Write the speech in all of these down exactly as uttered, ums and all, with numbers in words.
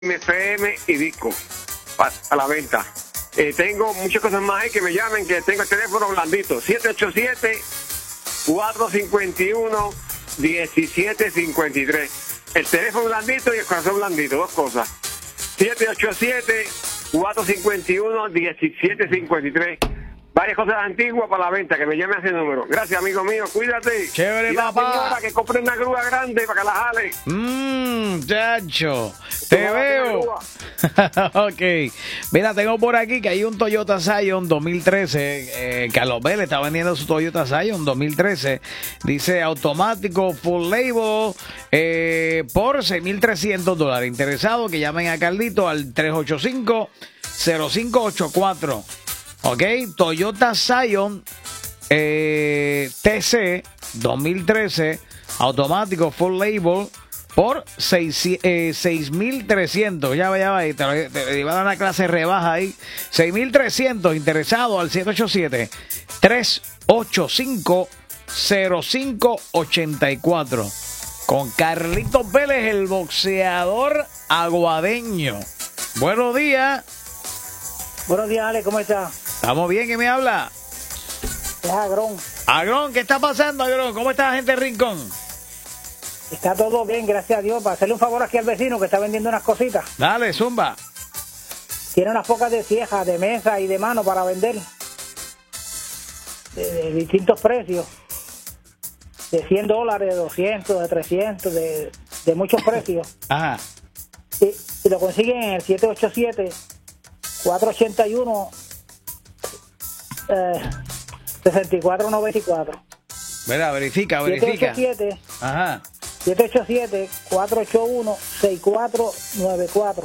F M y disco para a la venta. Eh, tengo muchas cosas más ahí, que me llamen, que tengo el teléfono blandito, siete ocho siete, cuatro cinco uno, uno siete cinco tres. El teléfono blandito y el corazón blandito, dos cosas. siete ocho siete, cuatro cinco uno, uno siete cinco tres. Varias cosas antiguas para la venta, que me llame a ese número. Gracias, amigo mío, cuídate. Chévere, y la papá. señora que compre una grúa grande para que la jale. Mmm, chacho, te veo. Ok, mira, tengo por aquí que hay un Toyota Scion dos mil trece. eh, Carlos Vélez está vendiendo su Toyota Scion dos mil trece. Dice automático, full label, eh, por seis mil trescientos dólares. Interesado, que llamen a Carlito al tres ocho cinco, cero cinco ocho cuatro. Ok, Toyota Scion eh, T C dos mil trece, automático, full label, por seis mil trescientos. Ya va, ya va, te, te, te iba a dar una clase rebaja ahí. seis mil trescientos, interesado al siete ocho siete, tres ocho cinco, cero cinco ocho cuatro. Con Carlitos Vélez, el boxeador aguadeño. Buenos días. Buenos días, Ale, ¿cómo estás? ¿Estamos bien? ¿Quién me habla? Es Agrón. Agrón, ¿qué está pasando, Agrón? ¿Cómo está la gente de Rincón? Está todo bien, gracias a Dios. Para hacerle un favor aquí al vecino que está vendiendo unas cositas. Dale, zumba. Tiene unas pocas de cieja, de mesa y de mano para vender. De, de distintos precios. De cien dólares, de doscientos, de trescientos, de, de muchos precios. Ajá. Y, y lo consiguen en el siete ocho siete, cuatro ocho uno, eh, sesenta y cuatro noventa y cuatro. Verá, verifica, verifica. siete ocho siete, Ajá. siete ocho siete, cuatro ocho uno, seis cuatro nueve cuatro.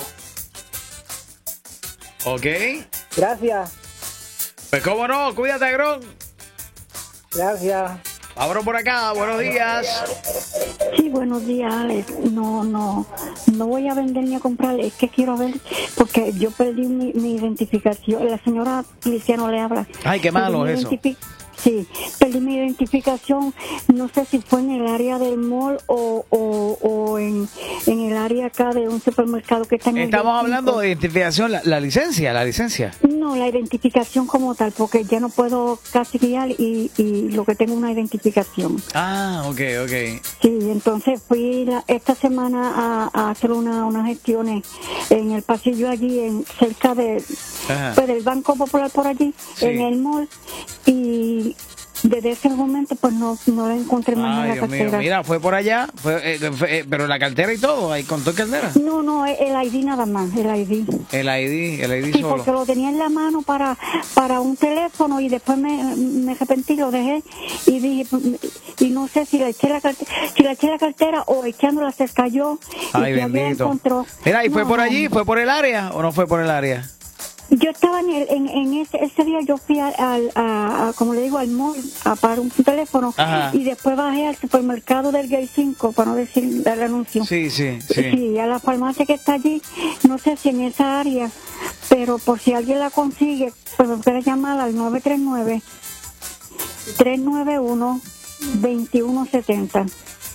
Ok. Gracias. Pues cómo no, cuídate, Agrón. Gracias. Abro por acá, buenos días. Sí, buenos días, Alex. No, no, no voy a vender ni a comprar, es que quiero ver, porque yo perdí mi, mi identificación. La señora Cristiano le habla. Ay, qué malo eso. Identific- Sí, perdí mi identificación, no sé si fue en el área del mall o, o, o en, en el área acá de un supermercado que está en el Estamos hablando veinticinco. de identificación, la, la licencia, la licencia. No, la identificación como tal, porque ya no puedo casi guiar y, y lo que tengo es una identificación. Ah, ok, ok. Sí, entonces fui la, esta semana a, a hacer una, unas gestiones en el pasillo allí, en cerca de, pues, del Banco Popular por allí, Sí. en el mall, y desde ese momento pues no, no la encontré más en Ay, la Dios mío. cartera. Mira, fue por allá, fue, eh, fue, eh, pero la cartera y todo, ahí contó cartera. No, no, el I D nada más, el I D. El I D, el I D Sí, solo. porque lo tenía en la mano para para un teléfono y después me, me arrepentí, lo dejé y dije, y no sé si le eché la cartera, si le eché la cartera o echándola se cayó. Ay, y si alguien la bendito. encontró. Mira, ¿y fue No, por no, allí? ¿Fue por el área o no fue por el área? Yo estaba en, el, en, en ese, ese día, yo fui al, al a, a, como le digo, al mall a pagar un teléfono. Ajá. Y después bajé al supermercado del Gate cinco, para no decir el anuncio. Sí, sí, sí. Sí, a la farmacia que está allí, no sé si en esa área, pero por si alguien la consigue, pues me puede llamar al nueve tres nueve, tres nueve uno, dos uno siete cero.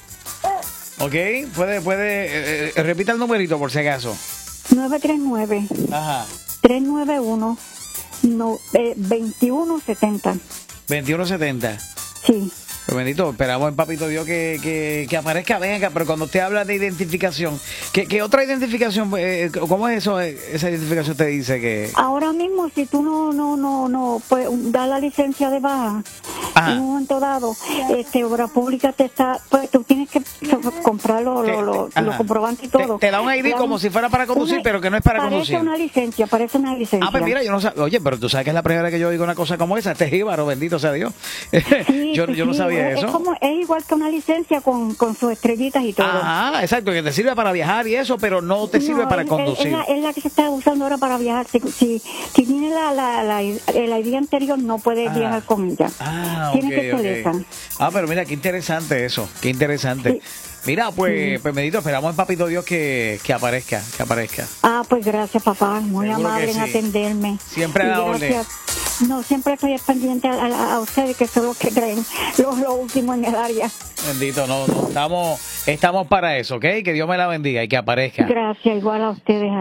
Ok, puede, puede, eh, eh, repita el numerito por si acaso. nueve tres nueve, Ajá. tres nueve uno, no, eh, dos uno siete cero. veintiuno setenta. Sí. Pues bendito, esperamos en Papito Dios que, que, que aparezca, venga, pero cuando usted habla de identificación, ¿qué, qué otra identificación, eh, cómo es eso, eh, esa identificación te dice que...? Ahora mismo, si tú no no no no pues da la licencia de baja, Ajá. en un momento dado, este obra pública te está, pues tú tienes que comprar lo, lo, lo, Ajá. los comprobantes y todo. Te, te da un I D Te como un- si fuera para conducir, una- pero que no es para parece conducir. una licencia, parece una licencia. Ah, pues mira, yo no sabía, oye, pero tú sabes que es la primera vez que yo oigo una cosa como esa, este jíbaro, bendito sea Dios. Sí, yo sí, yo no sí, sabía es, eso. Es, como, es igual que una licencia con, con sus estrellitas y todo. Ajá, exacto, que te sirve para viajar y eso, pero no te sirve No, para es, conducir. Es, es, la, es la que se está usando ahora para viajar. Si, si, si tiene la, la, la, el I D anterior, no puedes Ah. viajar con ella. Ah, Tiene ok, que ser ok. esa. Ah, pero mira, qué interesante eso, qué interesante. Sí. Mira, pues, pues Medito, esperamos en Papito Dios que, que aparezca, que aparezca. Ah, pues gracias, papá. Muy Seguro amable que en sí. atenderme. Siempre a Y la orden. gracias. No, siempre estoy pendiente a, a, a ustedes, que son los que traen lo, lo último en el área. Bendito, no, no, estamos, estamos para eso, ¿ok? Que Dios me la bendiga y que aparezca. Gracias, igual a ustedes.